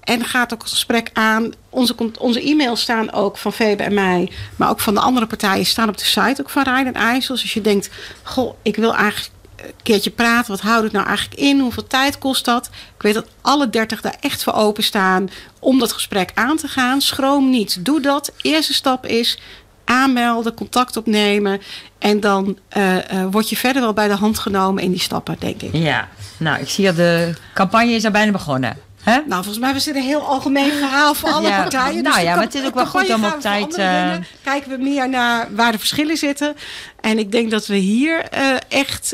En gaat ook het gesprek aan. Onze e-mails staan ook van Febe en mij. Maar ook van de andere partijen staan op de site ook van Rijn en IJssel. Dus als je denkt, goh, ik wil eigenlijk een keertje praten. Wat houdt het nou eigenlijk in? Hoeveel tijd kost dat? Ik weet dat alle 30 daar echt voor openstaan om dat gesprek aan te gaan. Schroom niet. Doe dat. Eerste stap is aanmelden, contact opnemen. En dan word je verder wel bij de hand genomen in die stappen, denk ik. Ja, nou, ik zie dat de campagne is al bijna begonnen. Hè? Nou, volgens mij was dit een heel algemeen verhaal voor alle partijen. Nou dus maar het is ook wel goed om op tijd... Kijken we meer naar waar de verschillen zitten. En ik denk dat we hier echt